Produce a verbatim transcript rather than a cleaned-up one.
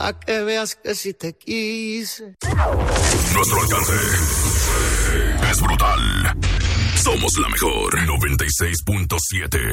pa' que veas que si te quise. Nuestro alcance es brutal. Somos la mejor noventa y seis punto siete.